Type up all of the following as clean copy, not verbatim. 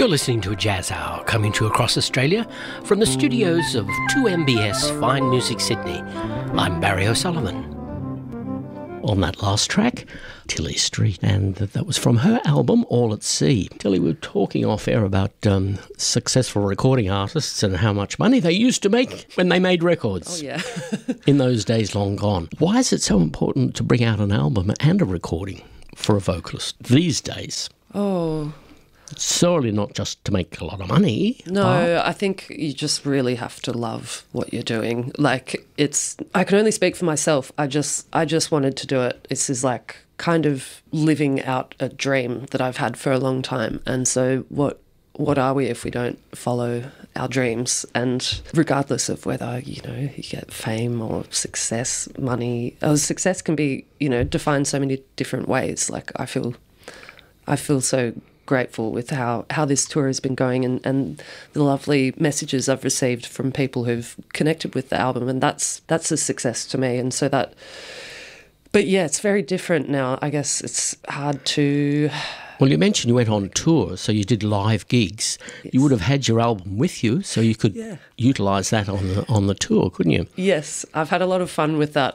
You're listening to a Jazz Hour coming to you across Australia from the studios of 2MBS Fine Music Sydney. I'm Barry O'Sullivan. On that last track, Tilly Street, and that was from her album All at Sea. Tilly, we were talking off air about successful recording artists and how much money they used to make when they made records. Oh, yeah. In those days long gone. Why is it so important to bring out an album and a recording for a vocalist these days? Oh, Surely not just to make a lot of money. no, I think you just really have to love what you're doing. Like, I can only speak for myself. I just wanted to do it. This is like kind of living out a dream that I've had for a long time. And so what are we if we don't follow our dreams? And regardless of whether, you get fame or success, money, success can be, defined so many different ways. Like, I feel so grateful with how this tour has been going and the lovely messages I've received from people who've connected with the album, and that's a success to me. And so but yeah, it's very different now. I guess it's hard to... Well, you mentioned you went on tour, so you did live gigs. Yes. You would have had your album with you, so you could utilise that on the tour, couldn't you? Yes, I've had a lot of fun with that.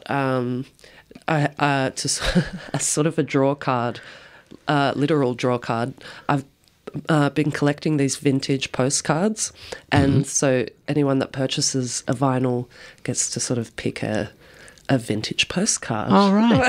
A sort of a draw card, literal draw card. I've been collecting these vintage postcards, and so anyone that purchases a vinyl gets to sort of pick a vintage postcard. All right.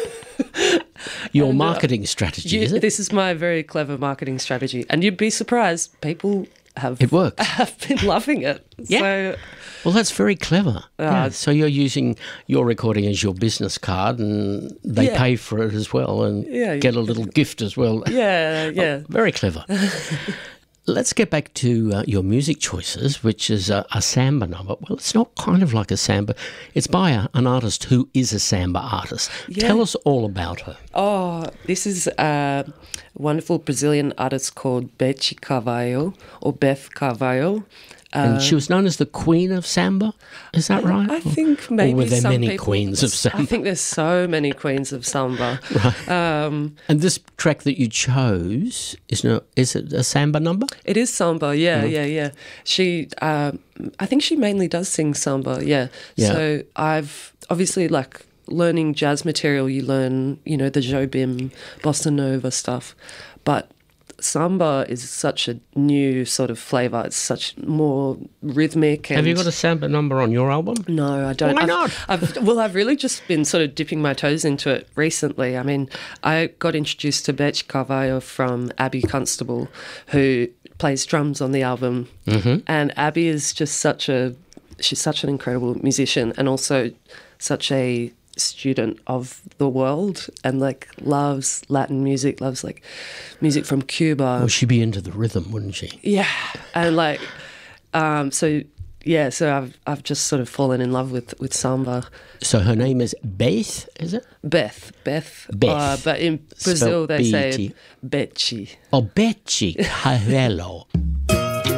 Your marketing strategy, is it? This is my very clever marketing strategy, and you'd be surprised, people have been loving it. Yeah. So, well, that's very clever. So you're using your recording as your business card, and they pay for it as well, and get a little gift as well. Yeah. Oh, very clever. Let's get back to your music choices, which is a samba number. Well, it's not kind of like a samba. It's by an artist who is a samba artist. Yeah. Tell us all about her. Oh, this is a wonderful Brazilian artist called Beth Carvalho, or Beth Carvalho. And she was known as the Queen of Samba, is that right? I think maybe or were there some many people, queens of samba? I think there's so many queens of samba. Right. And this track that you chose, is it a samba number? It is samba, yeah. She, I think she mainly does sing samba, yeah. So I've obviously, like, learning jazz material, you learn, the Jobim, bossa nova stuff, but samba is such a new sort of flavour. It's such more rhythmic. And have you got a samba number on your album? No, I don't. Why not? I've really just been sort of dipping my toes into it recently. I mean, I got introduced to Beth Carvalho from Abby Constable, who plays drums on the album. Mm-hmm. And Abby is just she's such an incredible musician, and also such a student of the world, and like loves Latin music, loves like music from Cuba. Well, she'd be into the rhythm, wouldn't she? Yeah, and like so I've just sort of fallen in love with samba. So her name is Beth, is it? Beth. Beth. But in Brazil Spelled they say B-E-T. Betty. Oh, Betty Carvalho.